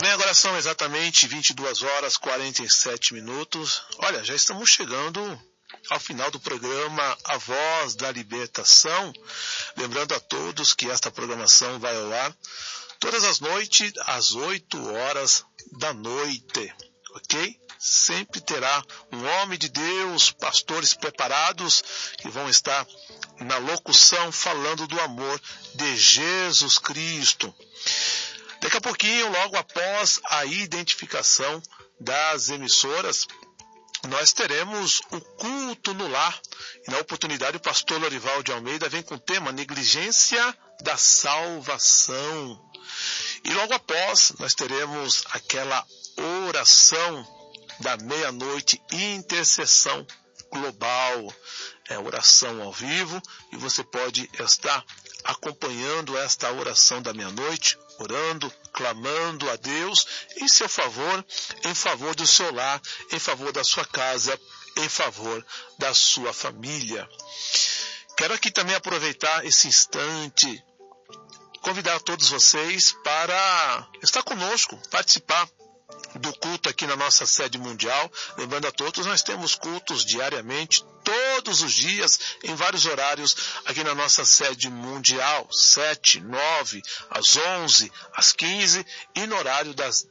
bem, agora são exatamente 22 horas e 47 minutos. Olha, já estamos chegando ao final do programa A Voz da Libertação. Lembrando a todos que esta programação vai ao ar todas as noites às 8 horas da noite, ok? Sempre terá um homem de Deus, pastores preparados que vão estar na locução falando do amor de Jesus Cristo. Daqui a pouquinho, logo após a identificação das emissoras, nós teremos o culto no lar. E na oportunidade, o pastor Lorival de Almeida vem com o tema Negligência da Salvação. E logo após, nós teremos aquela oração da meia-noite, intercessão global. É oração ao vivo e você pode estar acompanhando esta oração da meia-noite, orando, clamando a Deus em seu favor, em favor do seu lar, em favor da sua casa, em favor da sua família. Quero aqui também aproveitar esse instante, convidar todos vocês para estar conosco, participar do culto aqui na nossa sede mundial. Lembrando a todos, nós temos cultos diariamente, todos os dias, em vários horários, aqui na nossa sede mundial, 7, 9, às 11, às 15 e no horário das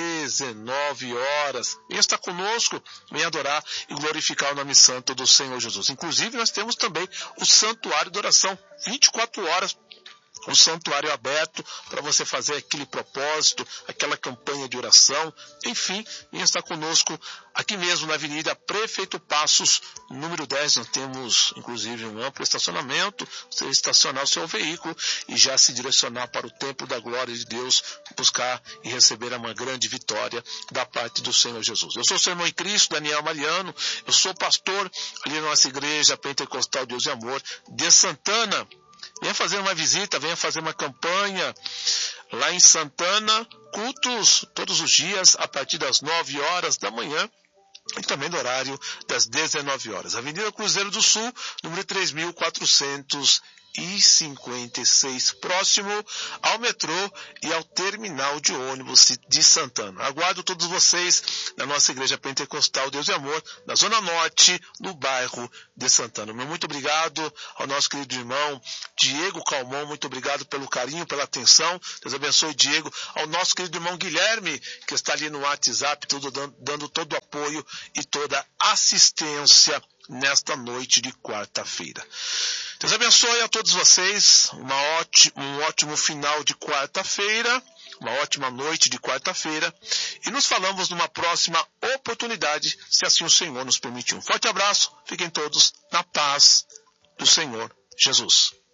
19 horas. Venha estar conosco, venha adorar e glorificar o nome santo do Senhor Jesus. Inclusive, nós temos também o Santuário de Oração, 24 horas, um santuário aberto para você fazer aquele propósito, aquela campanha de oração. Enfim, venha estar conosco aqui mesmo na Avenida Prefeito Passos, número 10. Nós temos, inclusive, um amplo estacionamento. Você estacionar o seu veículo e já se direcionar para o templo da glória de Deus, buscar e receber uma grande vitória da parte do Senhor Jesus. Eu sou o seu irmão em Cristo, Daniel Mariano. Eu sou pastor ali na nossa igreja Pentecostal Deus e Amor de Santana. Venha fazer uma visita, venha fazer uma campanha lá em Santana, cultos todos os dias a partir das 9 horas da manhã e também no horário das 19 horas. Avenida Cruzeiro do Sul, número 3456, próximo ao metrô e ao terminal de ônibus de Santana. Aguardo todos vocês na nossa igreja Pentecostal Deus e Amor, na Zona Norte, no bairro de Santana. Muito obrigado ao nosso querido irmão Diego Calmon, muito obrigado pelo carinho, pela atenção. Deus abençoe, Diego. Ao nosso querido irmão Guilherme, que está ali no WhatsApp, dando todo o apoio e toda a assistência nesta noite de quarta-feira. Deus abençoe a todos vocês, um ótimo final de quarta-feira, uma ótima noite de quarta-feira, e nos falamos numa próxima oportunidade, se assim o Senhor nos permitir. Um forte abraço, fiquem todos na paz do Senhor Jesus.